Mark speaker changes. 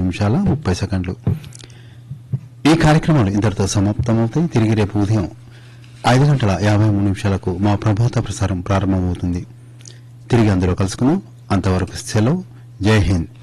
Speaker 1: నిమిషాల 30 సెకండ్లు. ఈ కార్యక్రమాలు ఇంతటితో సమాప్తమవుతాయి. తిరిగి రేపు ఉదయం 5:53 మా ప్రభాత ప్రసారం ప్రారంభమవుతుంది. తిరిగి అందులో కలుసుకుందాం. అంతవరకు సెలవు. జై హింద్.